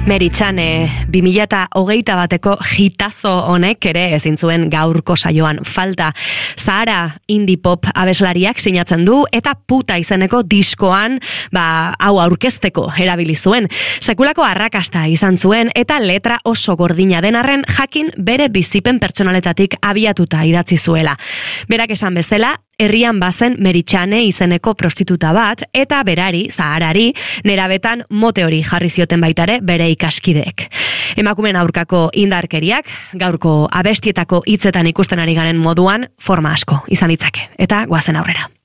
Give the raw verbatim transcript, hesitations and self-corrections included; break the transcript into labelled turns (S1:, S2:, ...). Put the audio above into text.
S1: Meritxane, bi mila hogeita bateko hitazo honek ere ezin zuen gaurko saioan falta. Zahara indie pop abeslariak sinatzen du eta Puta izeneko diskoan ba, hau aurkezteko erabili zuen. Sekulako arrakasta izan zuen eta letra oso gordina den arren jakin bere bizipen pertsonaletatik abiatuta idatzi zuela. Berak esan bezala, herrian bazen Meritxane izeneko prostituta bat eta berari, Zaharari, nerabetan mote hori jarri zioten baitare bere ikaskideek. Emakumeen aurkako indarkeriak, gaurko abestietako hitzetan ikusten ari garen moduan, forma asko izan ditzake. Eta goazen aurrera.